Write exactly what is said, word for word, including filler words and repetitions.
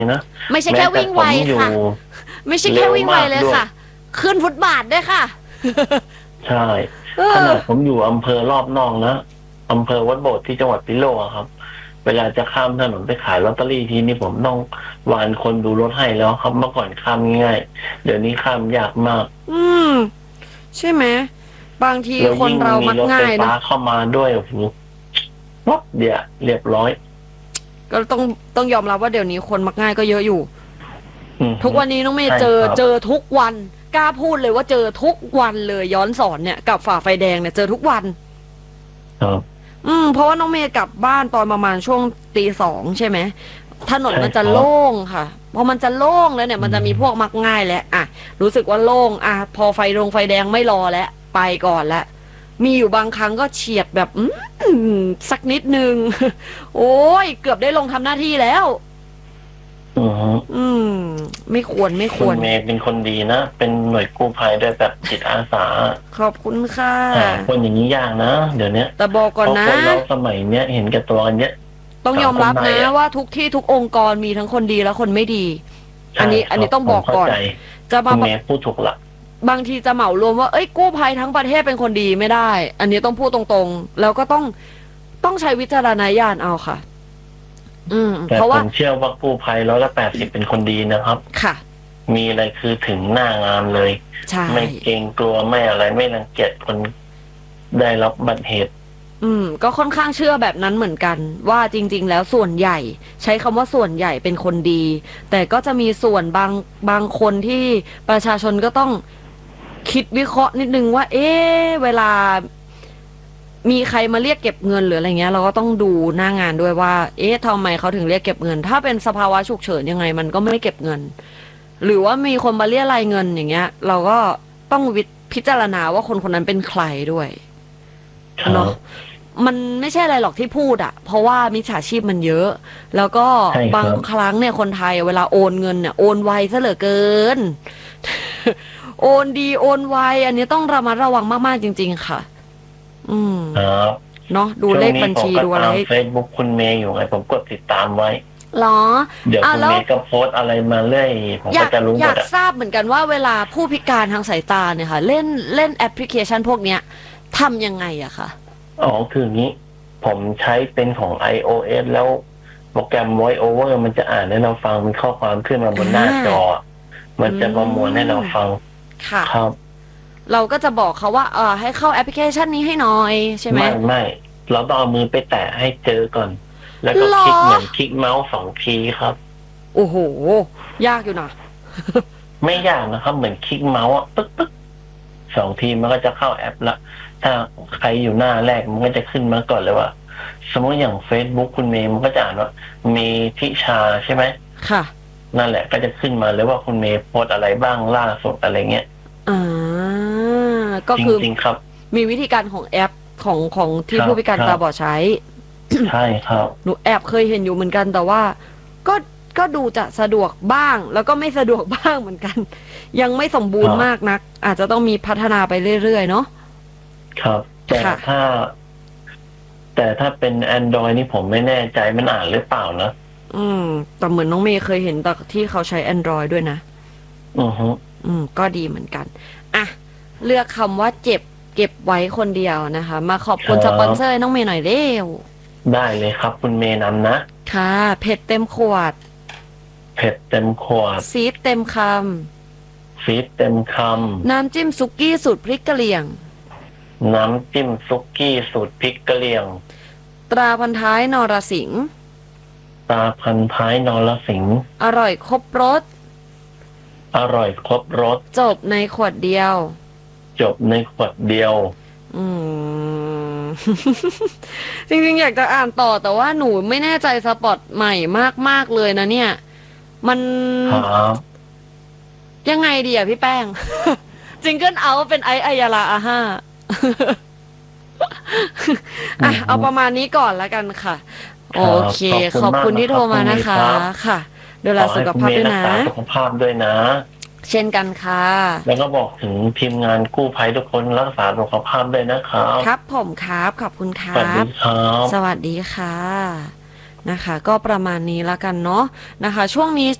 นะไม่ใช่แม้แค่วิ่งไวแต่ผมอยู่ค่ะไม่ใช่แค่เร็ววิ่งไวมากด้วยเลยค่ะขึ้นฟุตบาทด้วยค่ะใช่เอขนาอดผมอยู่อำเภอรอบนอกนะอำเภอวัดโบสถ์ที่จังหวัดพิโลกอะครับเวลาจะข้ามถนนไปขายลอตเตอรี่ทีนี้ผมต้องวานคนดูรถให้แล้วครับเมื่อก่อนข้ามง่ายๆเดี๋ยวนี้ข้ามยากมากอืมใช่ไหมบางทีแล้วยิ่งคนเรามีมักรถไฟฟ้าง่ายเนาะเข้ามาด้วยโอ้โหวับเดียวเรียบร้อยก็ต้องต้องยอมรับว่าเดี๋ยวนี้คนมักง่ายก็เยอะอยู่อือฮึทุกวันนี้น้องเมย์ใช่เจอครับเจอทุกวันกล้าพูดเลยว่าเจอทุกวันเลยย้อนสอนเนี่ยกับฝ่าไฟแดงเนี่ยเจอทุกวันครับอืมเพราะว่าน้องเมย์กลับบ้านตอนประมาณช่วงตีสองใช่ไหมถนนใช่มันจะครับโล่งค่ะพอมันจะโล่งแล้วเนี่ยมันจะมีพวกมักง่ายแล้วอ่ะรู้สึกว่าโล่งอ่ะพอไฟลงไฟแดงไม่รอแล้วไปก่อนแล้วมีอยู่บางครั้งก็เฉียดแบบอืมสักนิดนึงโอ้ยเกือบได้ลงทำหน้าที่แล้วอือฮึอืมไม่ควรไม่คคุณวรเมย์เป็นคนดีนะเป็นหน่วยกู้ภัยด้วยแบบจิตอาสาขอบคุณค่ะหาคนอย่างนี้ยากนะเดี๋ยวนี้แต่บอกก่อนนะเพราะคนเราสมัยเนี้ยเห็นแก่ตัวกันเนี้ยต้องยอมรับนะว่าทุกที่ทุกองค์กรมีทั้งคนดีและคนไม่ดีอันนี้อันนี้ต้องบอกก่อนจะมาคุณเมย์พูดถูกละบางทีจะเหมารวมว่าเอ้ยกู้ภัยทั้งประเทศเป็นคนดีไม่ได้ อันนี้ต้องพูดตรงๆแล้วก็ต้องต้องใช้วิจารณญาณเอาค่ะ อืมแต่เพราะผว่ามเชื่อว่ากู้ภัยร้อยละแปดสิบเป็นคนดีนะครับค่ะมีอะไรคือถึงหน้างานเลยใช่ไม่เกรงกลัวไม่อะไรไม่รังเกียจคนได้รับบัตรเหตุอืมก็ค่อนข้างเชื่อแบบนั้นเหมือนกัน ว่าจริงๆแล้วส่วนใหญ่ใช้คำว่าส่วนใหญ่เป็นคนดี แต่ก็จะมีส่วนบางบางคนที่ประชาชนก็ต้องคิดวิเคราะห์นิดนึงว่า เอ๊ะเวลามีใครมาเรียกเก็บเงินหรืออะไรเงี้ยเราก็ต้องดูหน้างานด้วยว่า เอ๊ะทำไมเขาถึงเรียกเก็บเงิน ถ้าเป็นสภาวะฉุกเฉินยังไงมันก็ไม่เก็บเงิน หรือว่ามีคนมาเรียรายเงินอย่างเงี้ย เราก็ต้องวิพิจารณาว่าคนคนนั้นเป็นใครด้วยเนาะมันไม่ใช่อะไรหรอกที่พูดอะเพราะว่ามิจฉาชีพมันเยอะ แล้วก็บางครั้งเนี่ยคนไทยเวลาโอนเงินเนี่ยโอนไวซะเหลือเกิน โอนดีโอนไวอันนี้ต้องระมัดระวังมากๆจริงๆค่ะ อืมครับเนาะดูเลขบัญชีดูอะไรเฟซบุ๊กคุณเมย์อยู่ไงผมกดติดตามไว้หรอเดี๋ยวคุณเมย์ก็โพสอะไรมาเรื่อยผมก็จะรู้หมดอยากทราบเหมือนกันว่าเวลาผู้พิการทางสายตาเนี่ยค่ะ เล่นเล่นแอปพลิเคชันพวกเนี้ยทำยังไงอะคะอ๋อคืออย่างนี้ผมใช้เป็นของ iOS แล้วโปรแกรม Voice Over มันจะอ่านให้เราฟังมีข้อความขึ้นมาบนหน้าจอมันจะประมวลให้เราฟังค่ะครับเราก็จะบอกเขาว่าเออให้เข้าแอปพลิเคชันนี้ให้หน่อยใช่ไหมไม่ไม่เราต้องเอามือไปแตะให้เจอก่อนแล้วก็คลิกเหมือนคลิกเมาส์สองทีครับโอ้โหยากอยู่นะไม่ยากนะครับเหมือนคลิกเมาส์อ่ะปึ๊กปึ๊กสองทีมันก็จะเข้าแอปละถ้าใครอยู่หน้าแรกมันก็จะขึ้นมาก่อนเลยว่าสมมติอย่าง Facebook คุณเมย์มันก็จะอ่านว่ามีทิชาใช่ไหมค่ะนั่นแหละก็จะขึ้นมาเลยว่าคุณเมย์โพสอะไรบ้างล่าสุดอะไรเงี้ยอ่าก็คือจริงๆครับมีวิธีการของแอปของของที่ผู้พิการตาบอดใช้ใช่ครับหนูแอบเคยเห็นอยู่เหมือนกันแต่ว่าก็ก็ดูจะสะดวกบ้างแล้วก็ไม่สะดวกบ้างเหมือนกันยังไม่สมบูรณ์มากนักอาจจะต้องมีพัฒนาไปเรื่อยๆเนาะครับแต่ถ้าแต่ถ้าเป็น Android นี่ผมไม่แน่ใจมันอ่านหรือเปล่านะอืมแต่เหมือนน้องเมย์เคยเห็นแต่ที่เขาใช้ Android ด้วยนะอือฮึอืมก็ดีเหมือนกันอ่ะเลือกคำว่าเจ็บเก็บไว้คนเดียวนะคะมาขอบคุณสปอนเซอร์น้องเมย์หน่อยเร็วได้เลยครับคุณเมย์นำนะค่ะเผ็ดเต็มขวดเผ็ดเต็มขวดซีดเต็มคำซีดเต็มคำน้ำจิ้มซุกี้สูตรพริกกะเหรี่ยงน้ำจิ้มซุกี้สูตรพริกกะเหรี่ยงตราพันท้ายนรสิงห์ตราพันท้ายนรสิงห์อร่อยครบรสอร่อยครบรสจบในขวดเดียวจบในขวดเดียวอืม จริงๆอยากจะอ่านต่อแต่ว่าหนูไม่แน่ใจสปอตใหม่มากๆเลยนะเนี่ยมันยังไงดีอ่ะพี่แป้ง จิงเกิลเอาเป็นไอไอยาลาอาห้า อ่ะเอาประมาณนี้ก่อนแล้วกันค่ะโอเคขอบคุณที่โทรมานะคะค่ะดูแลสุขภาพด้วยนะสุขภาพด้วยนะเช่นกันค่ะแล้วก็บอกถึงทีมงานกู้ภัยทุกคนรักษาสุขภาพด้วยนะครับครับผมครับขอบคุณครับสวัสดีครับสวัสดีค่ะนะคะ ก็ประมาณนี้ละกันเนาะนะคะ ช่วงนี้